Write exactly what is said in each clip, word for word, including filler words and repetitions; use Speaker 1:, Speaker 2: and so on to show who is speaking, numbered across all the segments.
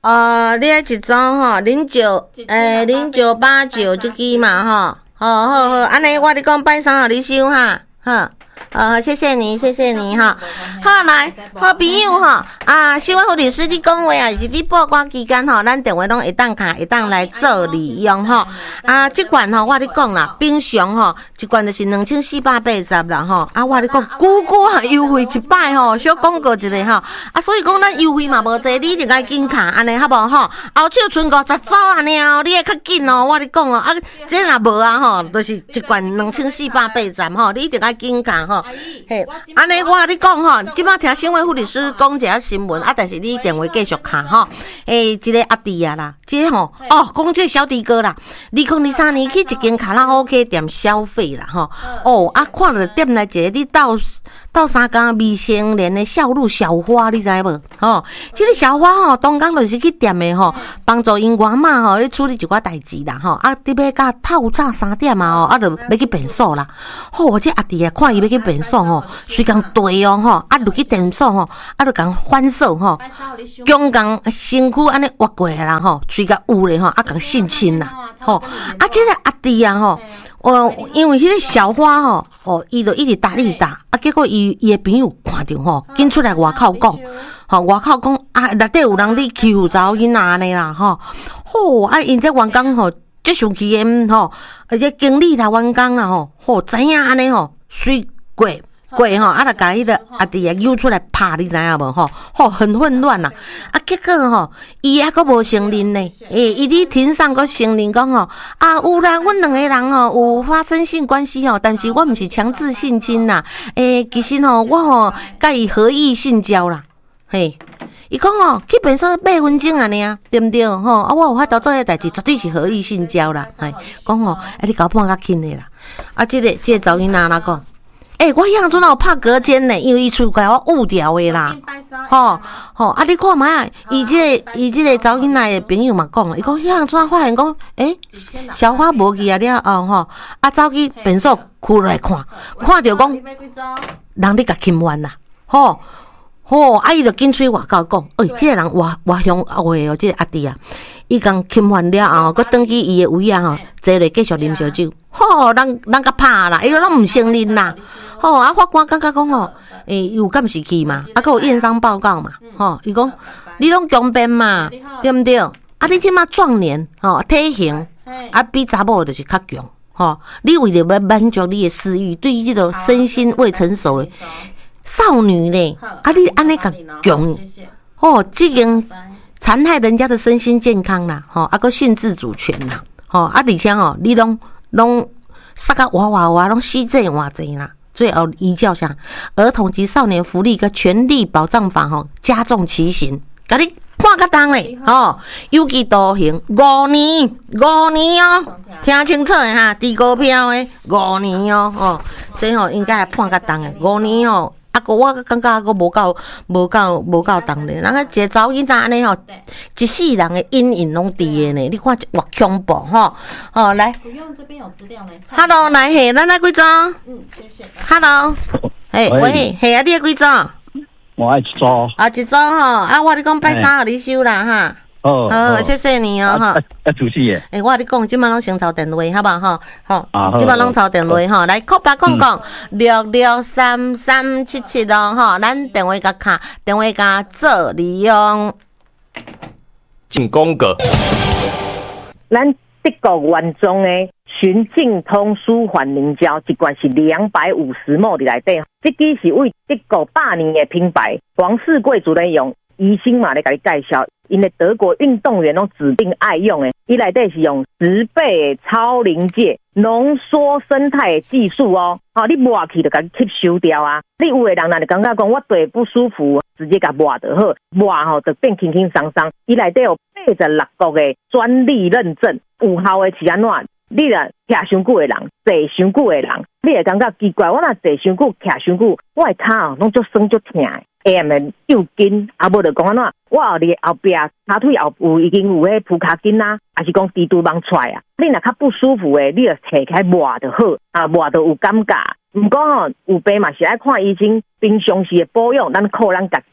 Speaker 1: 呃，你迄一组吼，零九诶零九八九这支嘛吼，好好好，安尼我你讲拜三互你收哈，好。呃，谢谢你，谢谢你哈。好，来，好朋友哈，啊，新闻护理师你讲话啊，是你报关期间吼，咱电话拢会当卡，会当来做利用吼。啊，这罐吼，我你讲啦，平常吼，一罐就是两千四百八十啦吼。啊，我你讲，久久啊优惠一摆吼，小广告一下吼。啊，所以讲咱优惠嘛无济，你一定该紧卡，安尼好无吼？后手剩五十组啊呢，你会较紧哦。我你讲哦，啊，这若无啊吼，就是一罐两千四百八十吼，你一定该紧卡吼。嘿，安尼我你讲吼，即摆听新闻护理师讲一下新闻啊，但是你电话继续卡吼。诶，一个阿弟啊啦，即、這個、吼哦，讲这小弟哥啦，二零二三年去一间卡拉 OK 店消费啦吼。哦，啊，看到店内一个你到到三间未成年的少女小花，你知无？吼，即、這個小花吼，当工就是去店的吼，帮助因外妈吼咧处理一寡代志啦吼。啊，伫要甲透早三点啊吼，啊，就要去便所啦。吼，这阿弟啊，看伊要去便所吼，随共对哦吼，啊，入去便所吼，啊，就共反手吼，将共身躯安尼挖过来啦吼，随甲有咧吼，啊，共性侵啦，吼，啊，这个阿弟啊吼。哦，因为迄个小花吼，哦，伊就一直打一直打，啊，结果伊伊的朋友看到吼，紧出来外口讲，吼，外口讲啊，内底有人伫欺负查某囡仔安尼啦，吼，吼，啊，因这员工吼，即生气的吼，而且经理啦、员工啦吼，吼，知影安尼吼，水过。过吼，啊，就甲迄个阿弟啊揪出来拍，你知影无吼？吼，很混乱呐！啊，结果吼，伊还阁无承认呢。诶，伊伫庭上阁承认讲吼，啊，有啦，阮两个人吼有发生性关系吼，但是我毋是强制性侵啦。诶，其实吼，我吼甲伊合意性交啦。嘿，伊讲吼，去便所八分钟啊尔，对毋对？吼，啊，我有法度做迄代志，绝对是合意性交啦。嘿，讲吼，啊，你搞判较轻的啦。啊，即、這个即、這个查囡仔哪讲？诶、欸，我迄样阵有拍隔间呢，因为伊厝甲我误掉的啦，吼吼，啊，你看卖啊，伊即、這个伊即个查囡仔的朋友嘛讲，伊讲迄样阵发现讲，诶、欸，小花无去啊了后吼，啊走去便所开来看，看着讲人咧甲侵犯啦，吼吼，啊伊就紧催外口讲，诶、欸，即、這個人外外乡话哦，即、這個阿弟啊，伊共侵犯了后，佮登记伊的位啊吼，坐咧继续啉烧酒。吼，人人甲拍啦，伊个拢毋承认啦。吼，啊，法官感觉讲吼，诶，有敢是去嘛？啊，佮有验伤报告嘛？吼，伊讲你拢强辩嘛，对毋对？啊，你即马壮年，吼，体型啊比查某就是较强，吼，你为着要满足你的私欲，对于即个身心未成熟的少女呢，啊，你安尼甲强，吼，即经残害人家的身心健康啦，吼，啊，佮性自主权啦，吼，啊，而且吼，你拢。拢杀甲哇哇哇，拢死这偌济啦！最后依照啥儿童及少年福利跟权利保障法吼，加重其刑，甲你判较重嘞吼，有期徒刑五年，五年哦，听清楚诶哈，低股票诶五年哦，哦，这吼应该判较重诶，五年哦。啊个我感觉个无够无够无够重咧，人个一个查某囡仔安尼吼，一世人的阴影拢伫诶呢。你看偌恐怖吼！哦，来，不用这边有资料呢。Hello， 来嘿，咱来几组？嗯，谢谢。Hello， 嘿喂，嘿啊，你几组？
Speaker 2: 我爱一组。
Speaker 1: 啊，一组吼，啊，我你讲拜三互你收啦哈。哦，好，谢谢你哦哈。
Speaker 2: 啊，主持人。
Speaker 1: 诶，我你讲，即摆拢先抄电话，好无吼？好，即摆拢抄电话吼。来，空白讲讲六六三三七七哦吼，咱电话甲卡，电话甲做利用。
Speaker 3: 进广告。
Speaker 4: 咱德国原装的循境通舒缓凝胶，一罐是两百五十毫升内底，这支是为德国百年的品牌，皇室贵族在用。医生嘛，来甲你介绍，因为德国运动员拢指定爱用诶，伊内底是用十倍的超临界浓缩生态的技术哦，好、哦，你抹去就甲你吸收掉啊。你有的人若就感觉讲我腿不舒服，直接甲抹就好，抹吼就变轻轻松松。伊内底有八十六国的专利认证，有效的是安怎？你若徛伤久的人，坐伤久的人，你会感觉奇怪，我若坐伤久、徛伤久，我的骹哦拢足酸足疼的。会唔会又筋？啊，无就讲安怎？我后日后壁骹腿后有已经有迄蹼骹筋啊，还是讲蜘蛛网出来啊？你若较不舒服诶，你就摕起来抹就好，啊，抹就有感觉。毋过吼，有病嘛是爱看医生，平常时诶保养，咱靠咱家己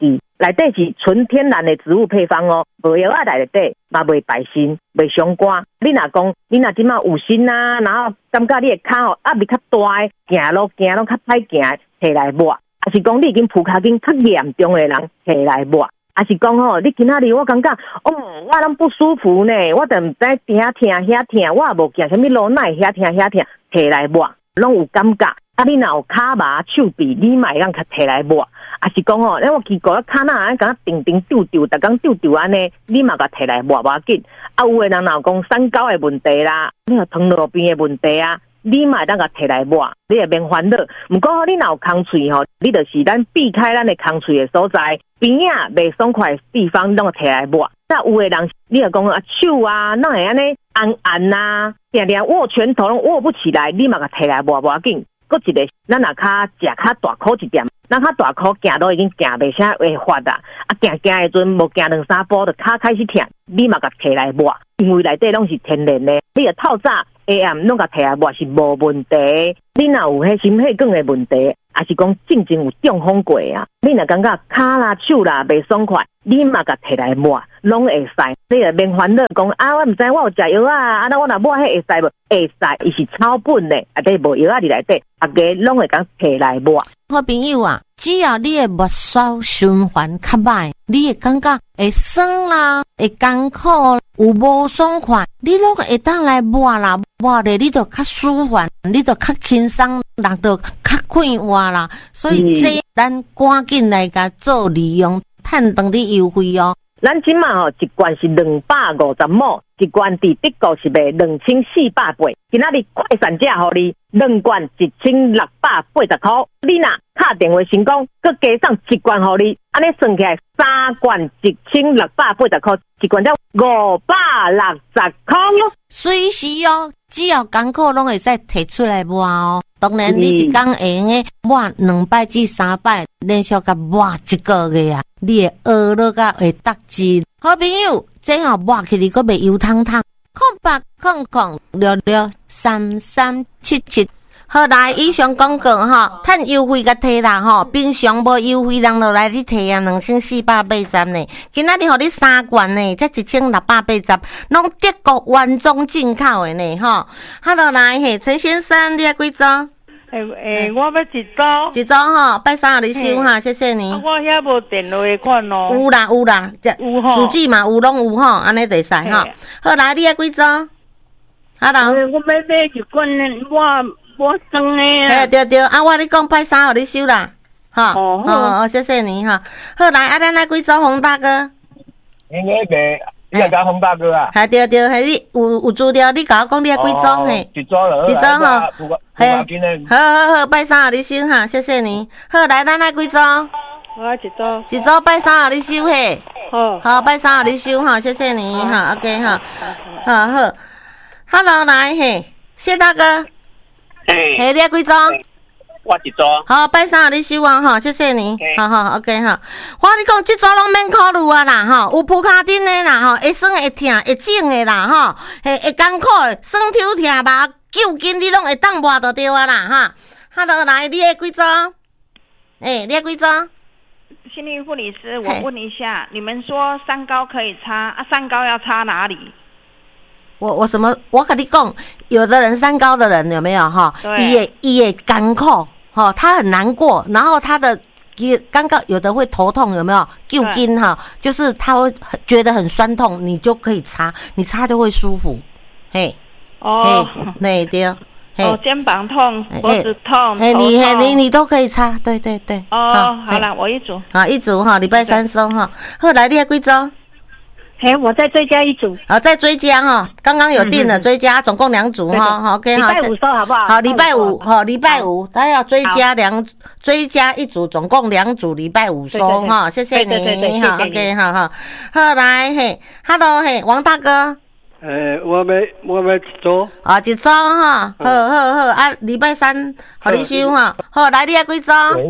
Speaker 4: 内底是纯天然的植物配方哦，无药啊内底，嘛袂白身，袂伤肝。你若讲，你若即马有心啊，然后感觉你的骹哦压力较大的，行路行拢较歹行，摕来抹。还是讲你已经跍骹筋较严重的人，摕来抹。还是讲吼，你今仔日我感觉，哦，我拢不舒服呢，我就毋知遐疼遐疼，我也无行啥物路，哪会遐疼遐疼，摕来抹，拢有感觉。啊，你若有骹麻、手臂，你嘛会当较摕来抹。还是讲吼，咱我奇怪，骹哪安敢定定丢丢，逐工丢丢安尼，你嘛甲摕来抹无要紧。啊，有诶人若讲三高诶问题啦，你有糖尿病诶问题啊，你嘛会当甲摕来抹，你会免烦恼。毋过你若有空喙吼，你就是咱避开咱诶空喙诶所在，边仔袂爽快诶地方，拢摕来抹。那有诶人，你若讲啊手啊，哪会安尼红红啊，定定握拳头拢握不起来，你嘛甲摕来抹无要紧。搁一个，咱若较食较大箍一点，咱较大箍行都已经行袂啥会发啦。啊，行行诶阵无行两三步，就骹开始疼，你嘛甲摕来抹，因为内底拢是天然诶，你个透早 A M 拢甲摕来抹是无问题。你若有迄心血管诶问题，还是讲进前有中风过啊，你若感觉骹啦手啦袂爽快，你嘛甲摕来抹，拢会使。你个免烦恼讲啊，我毋知我有食药啊，啊那我若抹迄会使无？会使，伊是草本诶，啊底无药啊伫内底，大家拢会讲摕来抹。
Speaker 1: 好朋友啊，只要你的末梢循环较歹，你会感觉会酸啦，会艰苦，有无爽快，你拢会当来抹啦，抹咧你就较舒缓，你就较轻松，人就较快活啦。所以这咱赶紧来甲做利用，趁当你优惠哦。
Speaker 4: 咱即马吼一罐是两百五十亩，一罐伫德国是卖两千四百八，今仔日快闪价互你两罐一千六百八十块。你若打电话成功，佮加上一罐互你，安尼算起来三罐一千六百八十块，一罐才五百六十块哦。
Speaker 1: 随时哦，只要艰苦拢会使摕出来抹哦。当然，你一工会用诶抹两摆至三摆，连续甲抹一个月啊，你会学落甲会得志。好朋友，这样抹起嚟佫袂油汤汤，空八空空六六三三七七。好来，以上广告吼，趁优惠甲摕啦吼，平常无优惠人落来你摕啊，两千四百八十呢。今仔日互你三罐呢，才一千六百八十，拢德国原装进口的呢吼。好落来嘿，陈先生，你要几组？
Speaker 5: 诶诶，我要一组。
Speaker 1: 一组吼，拜三互你收哈，谢谢你。
Speaker 5: 我遐无电话的款哦。
Speaker 1: 有啦有啦，
Speaker 5: 有吼。
Speaker 1: 主机嘛有拢有吼，安尼就使吼。好来，你要几组？好啦。
Speaker 5: 我要买一罐我。我生的啊！
Speaker 1: 对对对，啊，我你讲拜三互你收啦，哈，哦哦，谢谢你哈。好来，啊，咱来贵州洪大哥，
Speaker 3: 应该个，你来讲洪大哥啊？
Speaker 1: 系对对，系你有有资料，你甲我讲你来贵州嘿，
Speaker 3: 一组了，
Speaker 1: 一组哈，
Speaker 3: 系，
Speaker 1: 好好好，拜三互你收哈，谢谢你。好来，咱来贵州，
Speaker 5: 我一组，
Speaker 1: 一组拜三互你收嘿，
Speaker 5: 好，
Speaker 1: 好拜三互你收哈，谢谢你哈 ，OK 哈，好好 ，Hello 来嘿，谢大哥。
Speaker 3: 嘿，
Speaker 1: 嘿，你要几组？
Speaker 3: 我一组。
Speaker 1: 好，拜三你收完哈，谢谢你。好好 ，OK 哈。我你讲这组拢免考虑啊啦哈，有跍骹钉的啦哈，会酸会疼会肿的啦哈，会会艰苦的，酸抽疼吧，救筋你拢会当抹就对啊啦哈。Hello， 来，你要几组？哎，你要几组？
Speaker 6: 心理护理师，我问一下，你们说三高可以擦啊？三高要擦哪里？
Speaker 1: 我我什么？我跟你讲，有的人三高的人有没有哈？伊也伊也干扣哈，他很难过，然后他的也刚刚有的会头痛，有没有？揪筋哈，就是他会觉得很酸痛，你就可以擦，你擦就会舒服。嘿，
Speaker 6: 哦，
Speaker 1: 那对，
Speaker 6: 哦，肩膀痛、脖子痛、
Speaker 1: 哎，你你你都可以擦，对对对。
Speaker 6: 哦，好了，我一组。
Speaker 1: 好，一组哈，礼拜三收哈。后来你还贵州？
Speaker 5: 嘿，我再追加一组，
Speaker 1: 好，再追加哈，刚刚有定了追加，总共两组哈，好 OK 哈，
Speaker 5: 礼拜五收好不好？
Speaker 1: 好，礼拜五好，礼拜五他要追加两追加一组，总共两组，礼拜五收哈，谢谢你，好 OK 好好，好来嘿 ，Hello 嘿，王大哥，
Speaker 7: 诶，我要我要一组，
Speaker 1: 啊一组哈，好好好啊，礼拜三好你收哈，好来你要几组？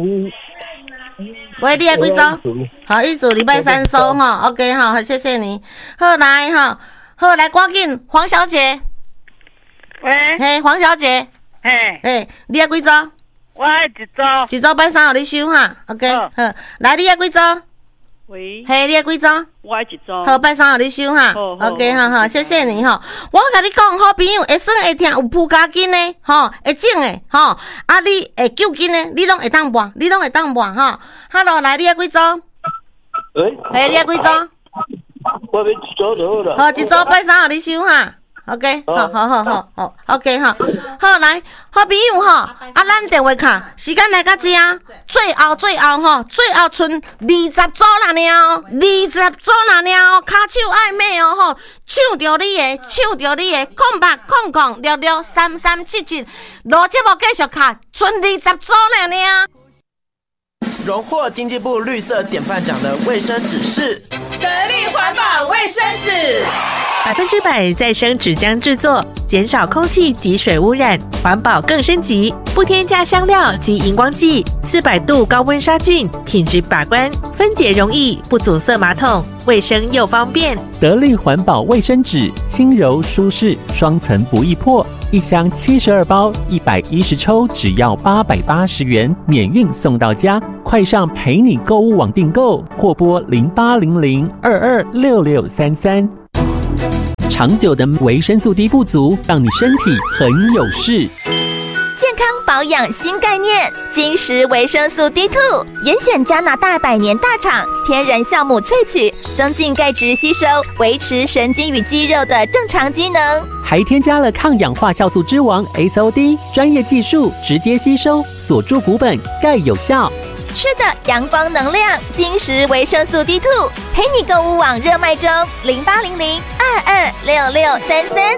Speaker 1: 喂，你要几组？好，一组礼拜三收哈 ，OK 哈，谢谢你。好来哈，好来，赶紧，黄小姐。
Speaker 5: 喂。
Speaker 1: 嘿，黄小姐。
Speaker 5: 嘿。
Speaker 1: 嘿，你要几组？
Speaker 5: 我要一组。
Speaker 1: 一组拜三互你收哈 ，OK。好，来，你要几组？
Speaker 5: 我喂，
Speaker 1: 嘿，你爱几组？
Speaker 5: 我爱一组。
Speaker 1: 好，拜三互你收哈。
Speaker 5: 好好
Speaker 1: OK， 好
Speaker 5: 好
Speaker 1: 好，谢谢你哈。我甲你讲，好朋友会算会听有铺家筋的，吼，会整的，吼，啊，你会救筋的，你拢会当办，你拢会当办哈。Hello， 来，你爱几组？
Speaker 3: 喂，
Speaker 1: 嘿，你爱几组？
Speaker 3: 我要一组就好了。
Speaker 1: 好，一组拜三互你收哈。OK， 好好好好好 ，OK 哈，好来，好朋友吼，啊，咱电话卡时间来到这，最后最后吼，最后剩二十组啦了，二十组啦了，骹手爱买哦吼，抢着你的，抢着你的，空八空空六六三三七七，录节目继续卡，剩二十组啦了。
Speaker 8: 荣获经济部绿色典范奖的卫生纸是
Speaker 9: 得力环保卫生纸，
Speaker 10: 百分之百再生纸浆制作，减少空气及水污染，环保更升级，不添加香料及荧光剂，四百度高温杀菌，品质把关，分解容易，不阻塞马桶，卫生又方便。
Speaker 11: 得力环保卫生纸，轻柔舒适，双层不易破，一箱七十二包，一百一十抽，只要八百八十元，免运送到家。快上陪你购物网订购，或拨零八零零二二六六三三。长久的维生素 D 不足，让你身体很有事。
Speaker 12: 健康保养新概念，金石维生素 D 二 严选加拿大百年大厂天然酵母萃取，增进钙质吸收，维持神经与肌肉的正常机能，
Speaker 11: 还添加了抗氧化酵素之王 S O D， 专业技术直接吸收，锁住骨本，钙有效。
Speaker 12: 吃的阳光能量，金石维生素 D 二 陪你购物网热卖中，零八零零二二六六三三。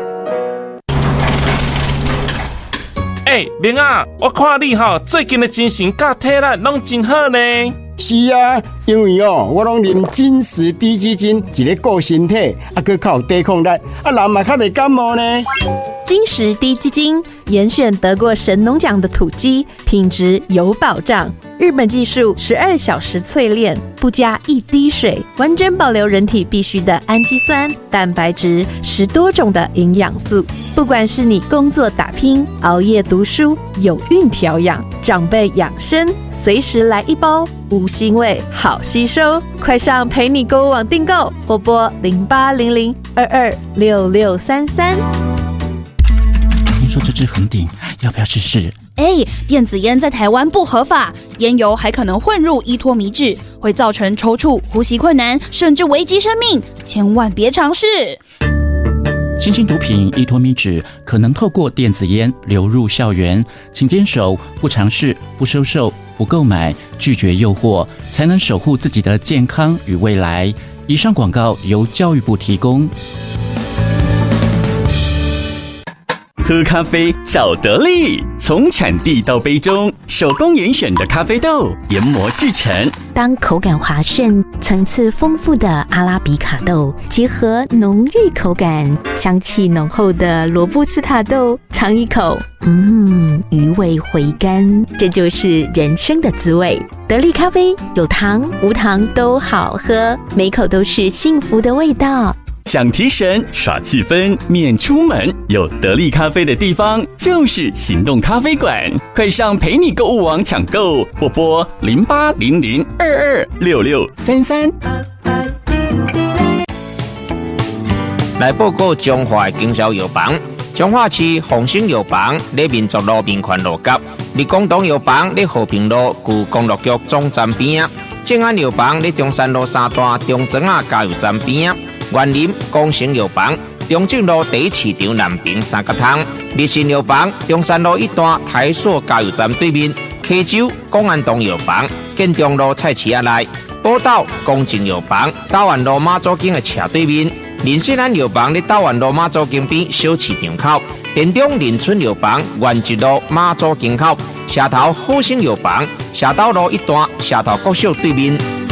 Speaker 13: 哎、欸，明啊，我看你吼最近的精神甲体力拢真好呢。
Speaker 14: 是啊，因为哦，我拢啉金石低基金，一个顾身体，啊，佮较有抵抗力，啊，人嘛较袂感冒呢。
Speaker 15: 金石低基金严选得过神农奖的土鸡，品质有保障。日本技术十二小时淬炼，不加一滴水，完整保留人体必需的氨基酸、蛋白质，十多种的营养素。不管是你工作打拼、熬夜读书、有孕调养、长辈养生，随时来一包，无腥味，好吸收。快上陪你购物网订购，或拨零八零零二二六六三三。
Speaker 16: 听说这支恒鼎要不要试试？
Speaker 17: 哎，电子烟在台湾不合法，烟油还可能混入依托米脂，会造成抽搐、呼吸困难，甚至危及生命，千万别尝试。
Speaker 16: 新兴毒品依托米脂可能透过电子烟流入校园，请坚守不尝试、不收受、不购买、拒绝诱惑，才能守护自己的健康与未来。以上广告由教育部提供。
Speaker 18: 喝咖啡找得力，从产地到杯中，手工严选的咖啡豆研磨制成。
Speaker 19: 当口感滑顺、层次丰富的阿拉比卡豆结合浓郁口感、香气浓厚的罗布斯塔豆，尝一口，嗯，余味回甘，这就是人生的滋味。得力咖啡有糖无糖都好喝，每口都是幸福的味道。
Speaker 18: 想提神耍气氛免出门，有得力咖啡的地方就是行动咖啡馆。快上陪你购物网抢购，或拨零八零零二二六六三三。
Speaker 20: 来报告中华经销药房，中华市丰兴药房咧民族路民权路角，立广东药房咧和平路旧公路局总站边，正安药房咧中山路三段中庄仔加油站边。园林光成药房，中正路第一市场南平三角汤；日新药房，中山路一段台塑加油站对面；溪州公安东药房，建中路菜市仔内；宝岛公正药房，台湾路马祖径的斜对面；林信安药房，咧台湾路马祖径边小市场口；田中林村药房，原一路马祖径口；社头好生药房，社头路一段社头国小对面。